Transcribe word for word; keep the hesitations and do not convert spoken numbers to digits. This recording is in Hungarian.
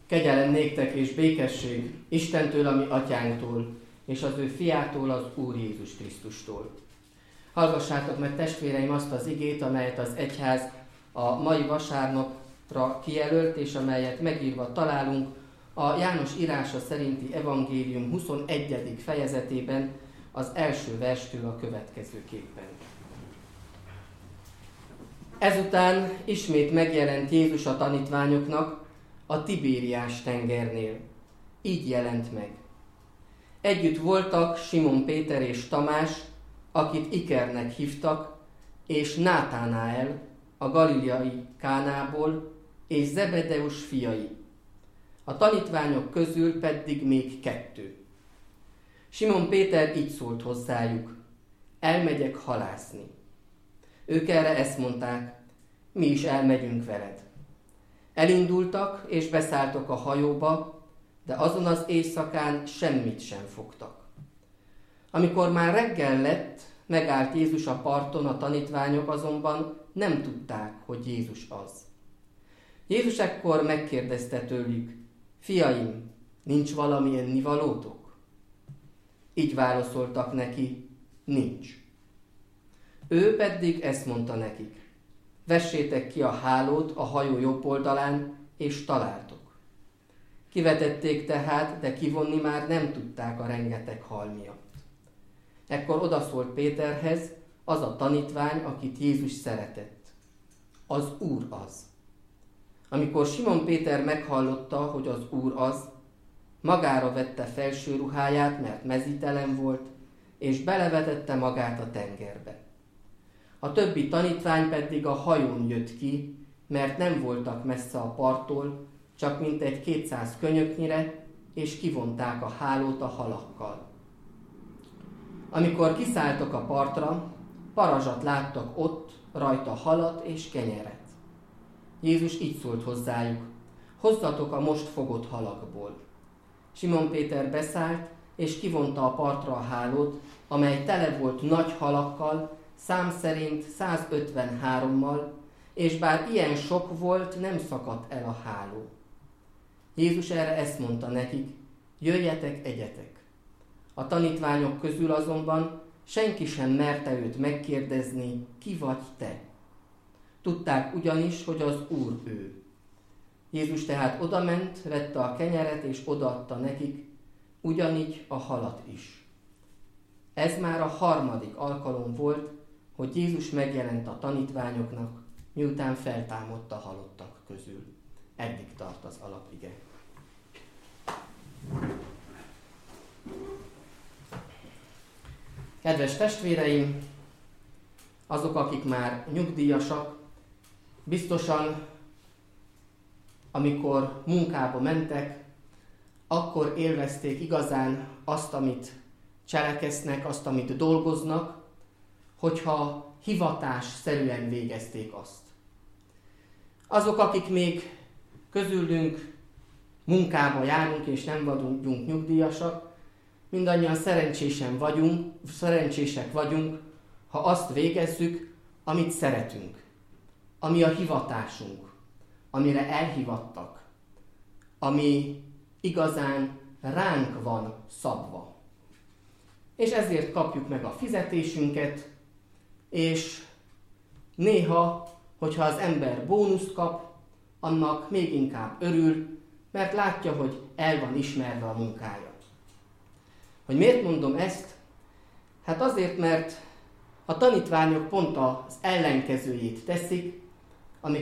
Kegyelem néktek és békesség Istentől, a mi atyánktól, és az ő fiától, az Úr Jézus Krisztustól. Hallgassátok meg, testvéreim, azt az igét, amelyet az egyház a mai vasárnapra kijelölt, és amelyet megírva találunk a János írása szerinti evangélium huszonegyedik fejezetében, az első verstől a következőképpen. Ezután ismét megjelent Jézus a tanítványoknak a Tibériás tengernél. Így jelent meg. Együtt voltak Simon Péter és Tamás, akit Ikernek hívtak, és Nátánael, a galileai Kánából, és Zebedeus fiai. A tanítványok közül pedig még kettő. Simon Péter így szólt hozzájuk: elmegyek halászni. Ők erre ezt mondták: mi is elmegyünk veled. Elindultak és beszálltak a hajóba, de azon az éjszakán semmit sem fogtak. Amikor már reggel lett, megállt Jézus a parton, a tanítványok azonban nem tudták, hogy Jézus az. Jézus ekkor megkérdezte tőlük: fiaim, nincs valami ennivalótok? Így válaszoltak neki: nincs. Ő pedig ezt mondta nekik: vessétek ki a hálót a hajó jobb oldalán, és találtok. Kivetették tehát, de kivonni már nem tudták a rengeteg hal miatt. Ekkor odaszólt Péterhez az a tanítvány, akit Jézus szeretett: az Úr az. Amikor Simon Péter meghallotta, hogy az Úr az, magára vette felső ruháját, mert mezítelen volt, és belevetette magát a tengerbe. A többi tanítvány pedig a hajón jött ki, mert nem voltak messze a parttól, csak mintegy kétszáz könyöknyire, és kivonták a hálót a halakkal. Amikor kiszálltak a partra, parazsat láttak ott, rajta halat és kenyeret. Jézus így szólt hozzájuk: hozzatok a most fogott halakból. Simon Péter beszállt, és kivonta a partra a hálót, amely tele volt nagy halakkal, szám szerint százötvenhárommal, és bár ilyen sok volt, nem szakadt el a háló. Jézus erre ezt mondta nekik: jöjjetek, egyetek. A tanítványok közül azonban senki sem merte őt megkérdezni: ki vagy te? Tudták ugyanis, hogy az Úr ő. Jézus tehát odament, vette a kenyeret és odaadta nekik, ugyanígy a halat is. Ez már a harmadik alkalom volt, hogy Jézus megjelent a tanítványoknak, miután feltámadt a halottak közül. Eddig tart az alapige. Kedves testvéreim, azok, akik már nyugdíjasak, biztosan, amikor munkába mentek, akkor élvezték igazán azt, amit cselekednek, azt, amit dolgoznak, hogyha hivatásszerűen végezték azt. Azok, akik még közülünk munkába járunk és nem vagyunk nyugdíjasak, mindannyian szerencsésen vagyunk, szerencsések vagyunk, ha azt végezzük, amit szeretünk, ami a hivatásunk, amire elhivattak, ami igazán ránk van szabva. És ezért kapjuk meg a fizetésünket, és néha, hogyha az ember bónuszt kap, annak még inkább örül, mert látja, hogy el van ismerve a munkája. Hogy miért mondom ezt? Hát azért, mert a tanítványok pont az ellenkezőjét teszik,